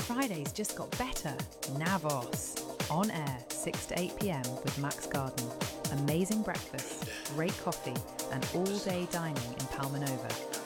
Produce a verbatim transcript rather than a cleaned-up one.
Fridays just got better. Navos. On air, six to eight p m with Max Garden. Amazing breakfast, great coffee, and all-day dining in Palmanova.